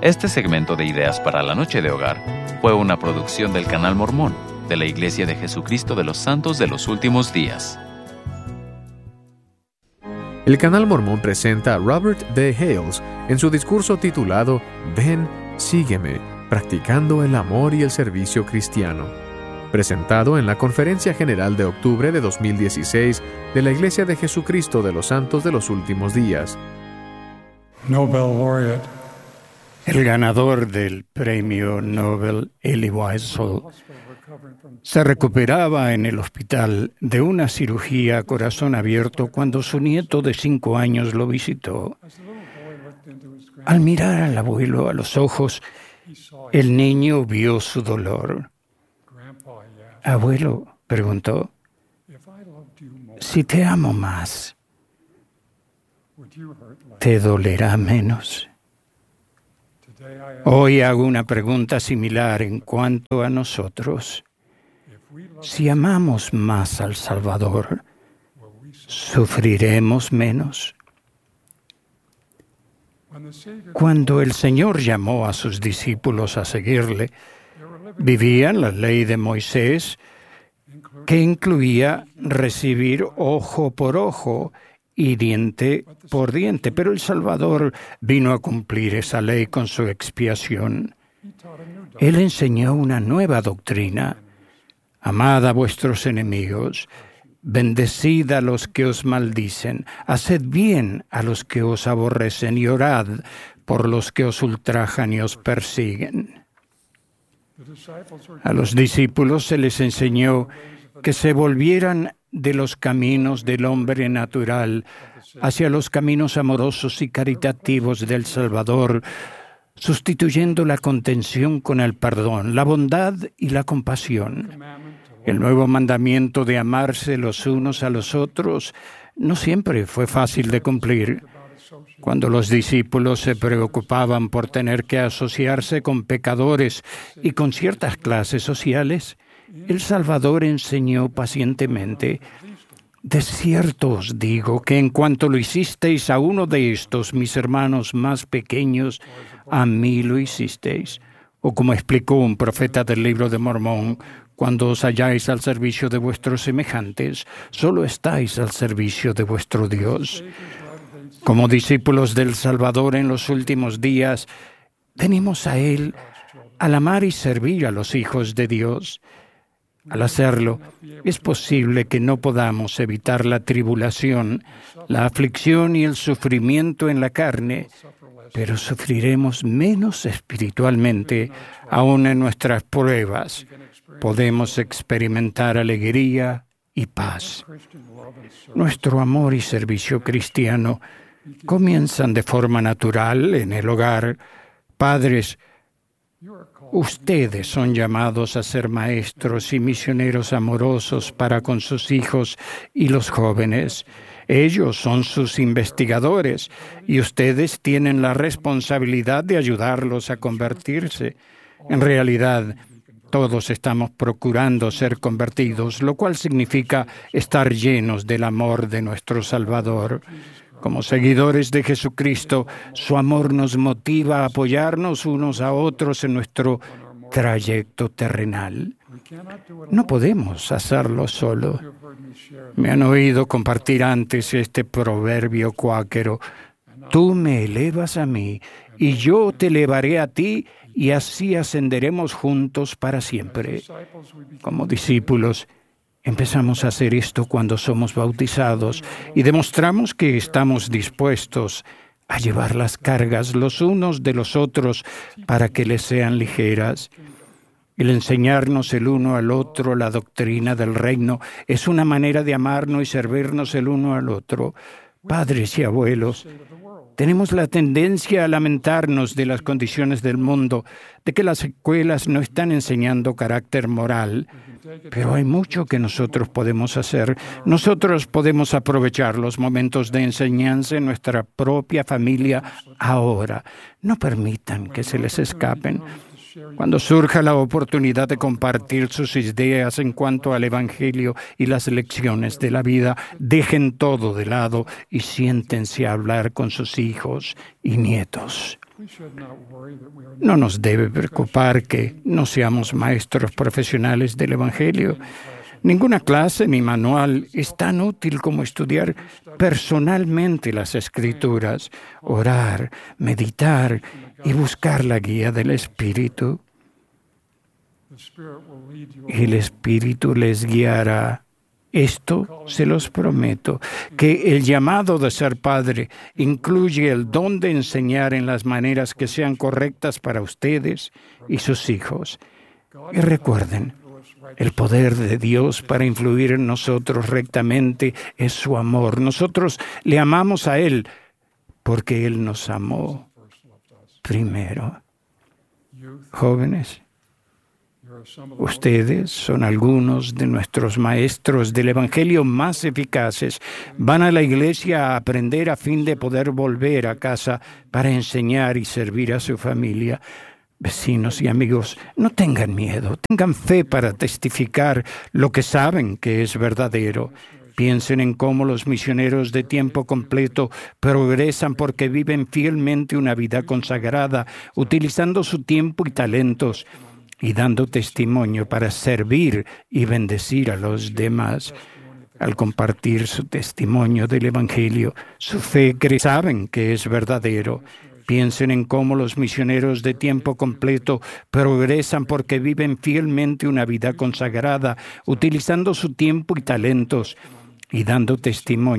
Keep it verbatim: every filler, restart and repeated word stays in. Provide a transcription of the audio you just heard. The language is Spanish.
Este segmento de Ideas para la Noche de Hogar fue una producción del Canal Mormón de la Iglesia de Jesucristo de los Santos de los Últimos Días. El Canal Mormón presenta a Robert D. Hales en su discurso titulado Ven, sígueme, practicando el amor y el servicio cristiano, presentado en la Conferencia General de octubre de dos mil dieciséis de la Iglesia de Jesucristo de los Santos de los Últimos Días. Nobel laureate. El ganador del premio Nobel, Elie Wiesel, se recuperaba en el hospital de una cirugía a corazón abierto cuando su nieto de cinco años lo visitó. Al mirar al abuelo a los ojos, el niño vio su dolor. Abuelo, preguntó, si te amo más, ¿te dolerá menos? Hoy hago una pregunta similar en cuanto a nosotros. Si amamos más al Salvador, ¿sufriremos menos? Cuando el Señor llamó a sus discípulos a seguirle, vivían la ley de Moisés, que incluía recibir ojo por ojo y diente por diente, pero el Salvador vino a cumplir esa ley con su expiación. Él enseñó una nueva doctrina: amad a vuestros enemigos, bendecid a los que os maldicen, haced bien a los que os aborrecen y orad por los que os ultrajan y os persiguen. A los discípulos se les enseñó que se volvieran de los caminos del hombre natural hacia los caminos amorosos y caritativos del Salvador, sustituyendo la contención con el perdón, la bondad y la compasión. El nuevo mandamiento de amarse los unos a los otros no siempre fue fácil de cumplir. Cuando los discípulos se preocupaban por tener que asociarse con pecadores y con ciertas clases sociales, el Salvador enseñó pacientemente: de cierto os digo que en cuanto lo hicisteis a uno de estos, mis hermanos más pequeños, a mí lo hicisteis. O como explicó un profeta del Libro de Mormón, cuando os halláis al servicio de vuestros semejantes, solo estáis al servicio de vuestro Dios. Como discípulos del Salvador en los últimos días, venimos a Él al amar y servir a los hijos de Dios. Al hacerlo, es posible que no podamos evitar la tribulación, la aflicción y el sufrimiento en la carne, pero sufriremos menos espiritualmente, aún en nuestras pruebas. Podemos experimentar alegría y paz. Nuestro amor y servicio cristiano comienzan de forma natural en el hogar. Padres, ustedes son llamados a ser maestros y misioneros amorosos para con sus hijos y los jóvenes. Ellos son sus investigadores y ustedes tienen la responsabilidad de ayudarlos a convertirse. En realidad, todos estamos procurando ser convertidos, lo cual significa estar llenos del amor de nuestro Salvador. Como seguidores de Jesucristo, su amor nos motiva a apoyarnos unos a otros en nuestro trayecto terrenal. No podemos hacerlo solo. Me han oído compartir antes este proverbio cuáquero: tú me elevas a mí, y yo te elevaré a ti, y así ascenderemos juntos para siempre. Como discípulos, empezamos a hacer esto cuando somos bautizados y demostramos que estamos dispuestos a llevar las cargas los unos de los otros para que les sean ligeras. El enseñarnos el uno al otro la doctrina del reino es una manera de amarnos y servirnos el uno al otro. Padres y abuelos, tenemos la tendencia a lamentarnos de las condiciones del mundo, de que las escuelas no están enseñando carácter moral. Pero hay mucho que nosotros podemos hacer. Nosotros podemos aprovechar los momentos de enseñanza en nuestra propia familia ahora. No permitan que se les escapen. Cuando surja la oportunidad de compartir sus ideas en cuanto al Evangelio y las lecciones de la vida, dejen todo de lado y siéntense a hablar con sus hijos y nietos. No nos debe preocupar que no seamos maestros profesionales del Evangelio. Ninguna clase ni manual es tan útil como estudiar personalmente las Escrituras, orar, meditar y buscar la guía del Espíritu. El Espíritu les guiará. Esto se los prometo, que el llamado de ser padre incluye el don de enseñar en las maneras que sean correctas para ustedes y sus hijos. Y recuerden, el poder de Dios para influir en nosotros rectamente es su amor. Nosotros le amamos a Él porque Él nos amó primero. Jóvenes, ustedes son algunos de nuestros maestros del Evangelio más eficaces. Van a la iglesia a aprender a fin de poder volver a casa para enseñar y servir a su familia. Vecinos y amigos, no tengan miedo, tengan fe para testificar lo que saben que es verdadero. Piensen en cómo los misioneros de tiempo completo progresan porque viven fielmente una vida consagrada, utilizando su tiempo y talentos y dando testimonio para servir y bendecir a los demás. Al compartir su testimonio del Evangelio, su fe que saben que es verdadero. Piensen en cómo los misioneros de tiempo completo progresan porque viven fielmente una vida consagrada, utilizando su tiempo y talentos y dando testimonio